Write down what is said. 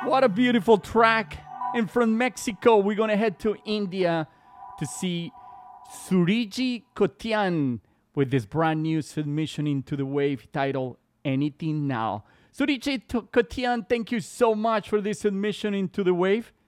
What a beautiful track. And from Mexico, we're going to head to India to see Suriji Kotian with this brand new submission into the wave titled Anything Now. Suriji Kotian, thank you so much for this submission into the wave.